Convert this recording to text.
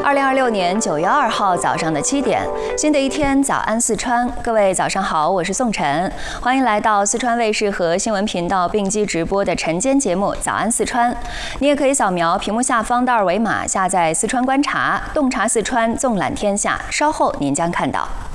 2026年9月2号早上的7点，新的一天，早安四川，各位早上好，我是宋晨，欢迎来到四川卫视和新闻频道并机直播的晨间节目《早安四川》。你也可以扫描屏幕下方的二维码，下载四川观察，洞察四川，纵览天下。稍后您将看到。